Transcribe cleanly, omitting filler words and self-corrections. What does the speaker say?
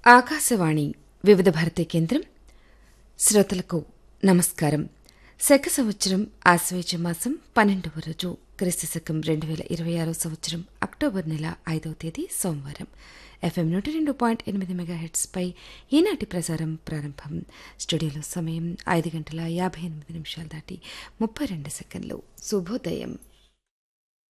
ఆకాశవాణి వివిధ భారతి కేంద్రం శ్రోతలకు నమస్కారం. శక సంవత్సరం ఆశ్వేజ మాసం 12వ రోజు క్రీస్తు శకం 2026 సంవత్సరం అక్టోబర్ నెల 5వ తేదీ సోమవారం. FM 102.8 మెగాహెర్ట్జ్ పై ఈనాటి ప్రసారం ప్రారంభం. స్టూడియోలో సమయం 5 గంటల 58 నిమిషాలు దాటి 32 సెకండ్లు. శుభోదయం.